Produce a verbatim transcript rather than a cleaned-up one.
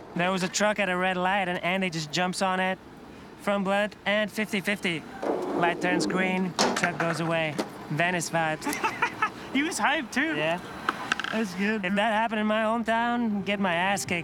There was a truck at a red light, and Andy just jumps on it. Front blood and fifty fifty. Light turns green, truck goes away. Venice vibes. He was hyped too. Yeah. That's good. If that happened in my hometown, get my ass kicked.